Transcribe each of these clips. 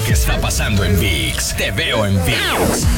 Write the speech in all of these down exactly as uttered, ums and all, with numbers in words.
que está pasando en ViX. Te veo en ViX.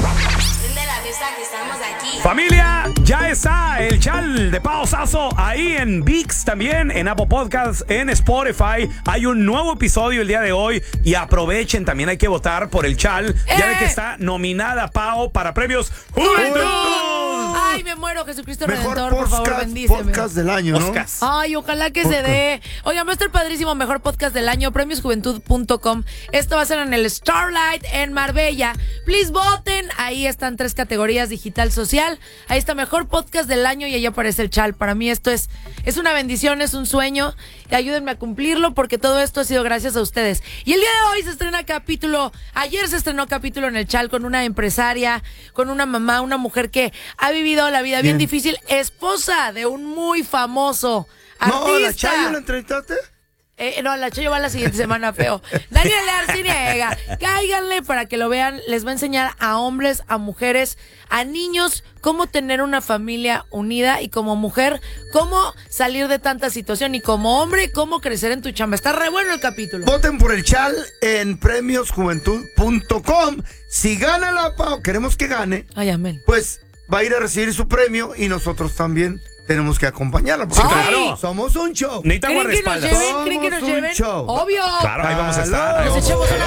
Familia, ya está el chal de Pao Sasso ahí en ViX, también en Apple Podcasts, en Spotify. Hay un nuevo episodio el día de hoy y aprovechen, también hay que votar por el chal. ¡Eh! Ya ve que está nominada Pao para premios Juventud. Ay, me muero, Jesucristo Mejor Redentor, podcast, por favor, bendíceme. podcast del año, ¿no? Podcast. Ay, ojalá que Podcast. se dé. Oigan, va a estar padrísimo, mejor podcast del año, premios juventud punto com. Esto va a ser en el Starlight en Marbella. Please voten. Ahí están tres categorías: digital, social. Ahí está mejor podcast del año y ahí aparece el chal. Para mí esto es, es una bendición, es un sueño. Y ayúdenme a cumplirlo porque todo esto ha sido gracias a ustedes. Y el día de hoy se estrena capítulo. Ayer se estrenó capítulo en el chal con una empresaria, con una mamá, una mujer que ha vivido la vida bien, bien difícil, esposa de un muy famoso artista. No, ¿la Chayo la entrevistaste? Eh, no, la Chayo va la siguiente semana, feo. Daniel Arciniega, cáiganle para que lo vean. Les va a enseñar a hombres, a mujeres, a niños cómo tener una familia unida y como mujer, cómo salir de tanta situación y como hombre, cómo crecer en tu chamba. Está re bueno el capítulo. Voten por el chal en premios juventud punto com. Si gana la Pao, queremos que gane. Ay, amén. Pues va a ir a recibir su premio y nosotros también tenemos que acompañarla. Porque Sí, claro. Somos un show. Necesitamos ¿Creen que nos respaldas. lleven? ¿Creen que nos Somos un lleven? show. Obvio. Claro, ahí vamos a estar. Aló. Ahí Nos vamos a echamos estar. una